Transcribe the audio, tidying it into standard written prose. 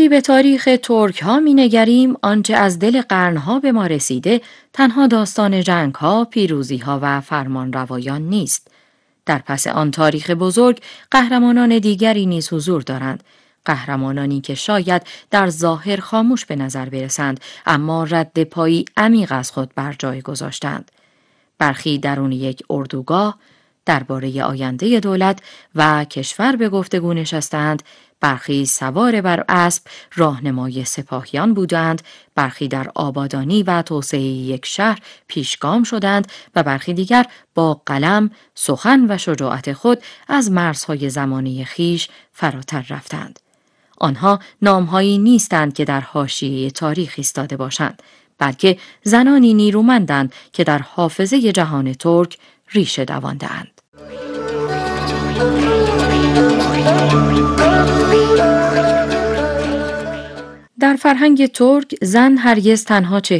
وقتی به تاریخ ترک ها می نگریم، آنچه از دل قرنها به ما رسیده تنها داستان جنگ ها، پیروزی ها و فرمان روایان نیست. در پس آن تاریخ بزرگ قهرمانان دیگری نیز حضور دارند. قهرمانانی که شاید در ظاهر خاموش به نظر برسند، اما رد پایی عمیق از خود بر جای گذاشتند. برخی درون یک اردوگاه درباره آینده دولت و کشور به گفتگو نشستند، برخی سوار بر اسب راهنمای سپاهیان بودند، برخی در آبادانی و توسعه یک شهر پیشگام شدند و برخی دیگر با قلم، سخن و شجاعت خود از مرزهای زمانی خیش فراتر رفتند. آنها نامهایی نیستند که در حاشیه تاریخ ایستاده باشند، بلکه زنانی نیرومندند که در حافظه جهان ترک ریشه دوانده‌اند. در فرهنگ ترک زن هرگز تنها